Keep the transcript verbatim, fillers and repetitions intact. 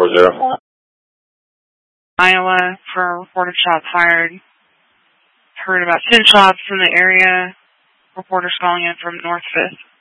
four zero. Iowa for a reported shots fired. Heard about ten shots from the area. Reporters calling in from North Fifth.